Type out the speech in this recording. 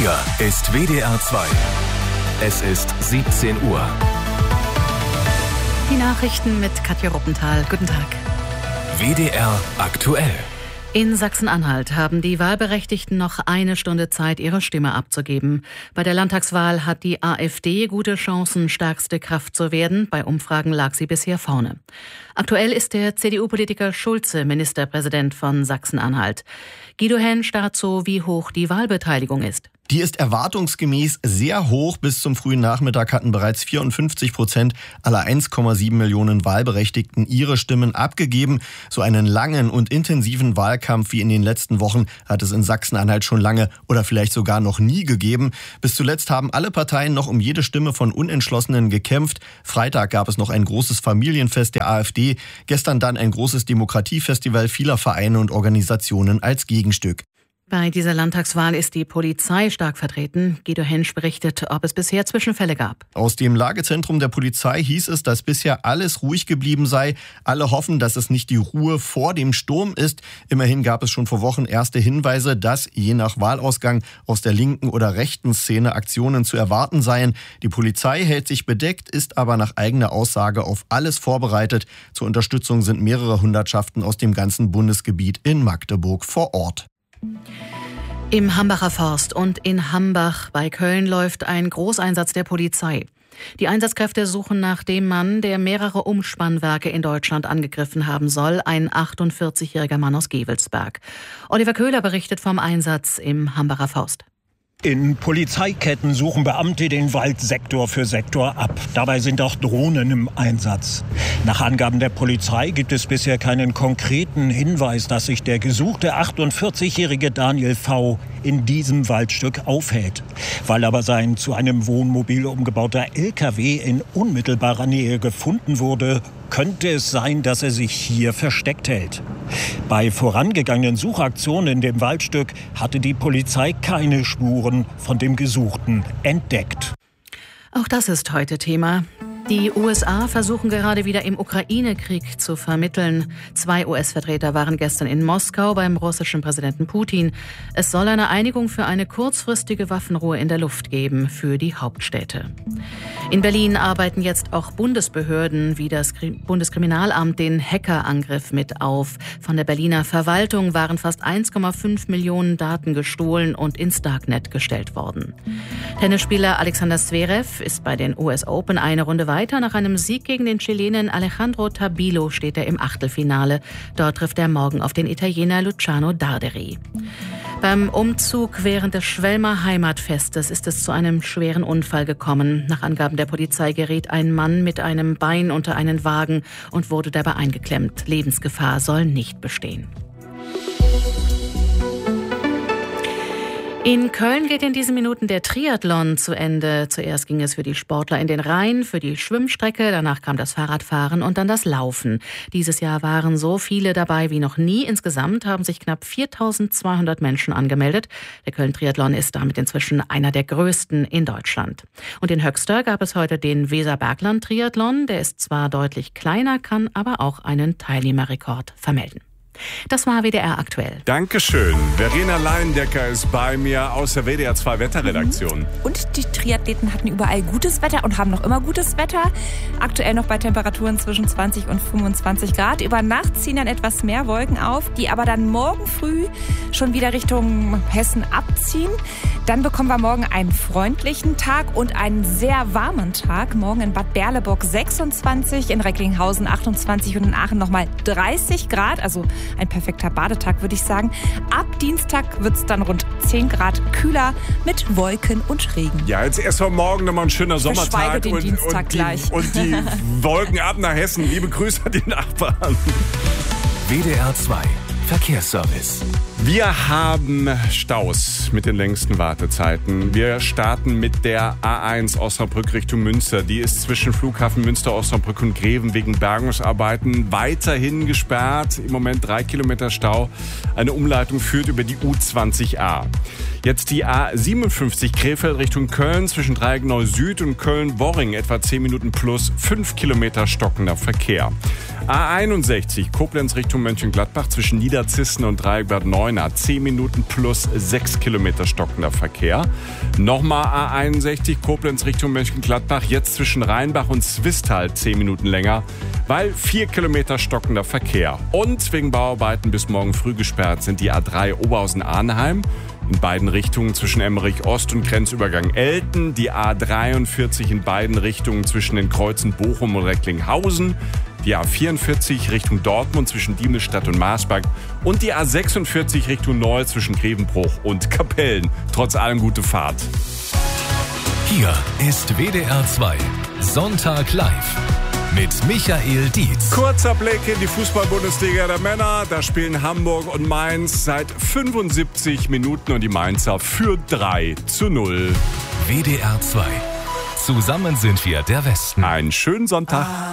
Hier ist WDR 2. Es ist 17 Uhr. Die Nachrichten mit Katja Ruppenthal. Guten Tag. WDR aktuell. In Sachsen-Anhalt haben die Wahlberechtigten noch eine Stunde Zeit, ihre Stimme abzugeben. Bei der Landtagswahl hat die AfD gute Chancen, stärkste Kraft zu werden. Bei Umfragen lag sie bisher vorne. Aktuell ist der CDU-Politiker Schulze Ministerpräsident von Sachsen-Anhalt. Guido Hensch dazu, wie hoch die Wahlbeteiligung ist. Die ist erwartungsgemäß sehr hoch. Bis zum frühen Nachmittag hatten bereits 54% aller 1,7 Millionen Wahlberechtigten ihre Stimmen abgegeben. So einen langen und intensiven Wahlkampf wie in den letzten Wochen hat es in Sachsen-Anhalt schon lange oder vielleicht sogar noch nie gegeben. Bis zuletzt haben alle Parteien noch um jede Stimme von Unentschlossenen gekämpft. Freitag gab es noch ein großes Familienfest der AfD. Gestern dann ein großes Demokratiefestival vieler Vereine und Organisationen als Gegenstück. Bei dieser Landtagswahl ist die Polizei stark vertreten. Guido Hensch berichtet, ob es bisher Zwischenfälle gab. Aus dem Lagezentrum der Polizei hieß es, dass bisher alles ruhig geblieben sei. Alle hoffen, dass es nicht die Ruhe vor dem Sturm ist. Immerhin gab es schon vor Wochen erste Hinweise, dass je nach Wahlausgang aus der linken oder rechten Szene Aktionen zu erwarten seien. Die Polizei hält sich bedeckt, ist aber nach eigener Aussage auf alles vorbereitet. Zur Unterstützung sind mehrere Hundertschaften aus dem ganzen Bundesgebiet in Magdeburg vor Ort. Im Hambacher Forst und in Hambach bei Köln läuft ein Großeinsatz der Polizei. Die Einsatzkräfte suchen nach dem Mann, der mehrere Umspannwerke in Deutschland angegriffen haben soll, ein 48-jähriger Mann aus Gevelsberg. Oliver Köhler berichtet vom Einsatz im Hambacher Forst. In Polizeiketten suchen Beamte den Wald Sektor für Sektor ab. Dabei sind auch Drohnen im Einsatz. Nach Angaben der Polizei gibt es bisher keinen konkreten Hinweis, dass sich der gesuchte 48-jährige Daniel V. in diesem Waldstück aufhält. Weil aber sein zu einem Wohnmobil umgebauter LKW in unmittelbarer Nähe gefunden wurde, könnte es sein, dass er sich hier versteckt hält. Bei vorangegangenen Suchaktionen in dem Waldstück hatte die Polizei keine Spuren von dem Gesuchten entdeckt. Auch das ist heute Thema. Die USA versuchen gerade wieder im Ukraine-Krieg zu vermitteln. 2 US-Vertreter waren gestern in Moskau beim russischen Präsidenten Putin. Es soll eine Einigung für eine kurzfristige Waffenruhe in der Luft geben für die Hauptstädte. In Berlin arbeiten jetzt auch Bundesbehörden wie das Bundeskriminalamt den Hackerangriff mit auf. Von der Berliner Verwaltung waren fast 1,5 Millionen Daten gestohlen und ins Darknet gestellt worden. Tennisspieler Alexander Zverev ist bei den US Open eine Runde weiter. Nach einem Sieg gegen den Chilenen Alejandro Tabilo steht er im Achtelfinale. Dort trifft er morgen auf den Italiener Luciano Darderi. Beim Umzug während des Schwelmer Heimatfestes ist es zu einem schweren Unfall gekommen. Nach Angaben der Polizei geriet ein Mann mit einem Bein unter einen Wagen und wurde dabei eingeklemmt. Lebensgefahr soll nicht bestehen. In Köln geht in diesen Minuten der Triathlon zu Ende. Zuerst ging es für die Sportler in den Rhein, für die Schwimmstrecke, danach kam das Fahrradfahren und dann das Laufen. Dieses Jahr waren so viele dabei wie noch nie. Insgesamt haben sich knapp 4.200 Menschen angemeldet. Der Köln-Triathlon ist damit inzwischen einer der größten in Deutschland. Und in Höxter gab es heute den Weserbergland-Triathlon. Der ist zwar deutlich kleiner, kann aber auch einen Teilnehmerrekord vermelden. Das war WDR aktuell. Dankeschön. Verena Leindecker ist bei mir aus der WDR 2 Wetterredaktion. Und die Triathleten hatten überall gutes Wetter und haben noch immer gutes Wetter. Aktuell noch bei Temperaturen zwischen 20 und 25 Grad. Über Nacht ziehen dann etwas mehr Wolken auf, die aber dann morgen früh schon wieder Richtung Hessen abziehen. Dann bekommen wir morgen einen freundlichen Tag und einen sehr warmen Tag. Morgen in Bad Berleburg 26, in Recklinghausen 28 und in Aachen nochmal 30 Grad. Also ein perfekter Badetag, würde ich sagen. Ab Dienstag wird es dann rund 10 Grad kühler mit Wolken und Regen. Ja, jetzt erst mal morgen nochmal ein schöner Sommertag den Dienstag gleich. Und die Wolken ab nach Hessen. Liebe Grüße an die Nachbarn. WDR 2 Verkehrsservice. Wir haben Staus mit den längsten Wartezeiten. Wir starten mit der A1 Osnabrück Richtung Münster. Die ist zwischen Flughafen Münster, Osnabrück und Greven wegen Bergungsarbeiten weiterhin gesperrt. Im Moment 3 Kilometer Stau. Eine Umleitung führt über die U20a. Jetzt die A57 Krefeld Richtung Köln zwischen Dreieckneu Süd und Köln-Worring. Etwa 10 Minuten plus 5 Kilometer stockender Verkehr. A61 Koblenz Richtung Mönchengladbach zwischen Niederzissen und Dreieckbad Neuenahr 10 Minuten plus 6 Kilometer stockender Verkehr. Nochmal A61 Koblenz Richtung Mönchengladbach, jetzt zwischen Rheinbach und Zwistal 10 Minuten länger, weil 4 Kilometer stockender Verkehr. Und wegen Bauarbeiten bis morgen früh gesperrt sind die A3 Oberhausen-Arnheim in beiden Richtungen zwischen Emmerich Ost und Grenzübergang Elten, die A43 in beiden Richtungen zwischen den Kreuzen Bochum und Recklinghausen, die A44 Richtung Dortmund zwischen Diemelstadt und Marsberg und die A46 Richtung Neu zwischen Grevenbruch und Kapellen. Trotz allem gute Fahrt. Hier ist WDR 2 Sonntag live mit Michael Dietz. Kurzer Blick in die Fußball-Bundesliga der Männer. Da spielen Hamburg und Mainz seit 75 Minuten und die Mainzer für 3:0. WDR 2. Zusammen sind wir der Westen. Einen schönen Sonntag.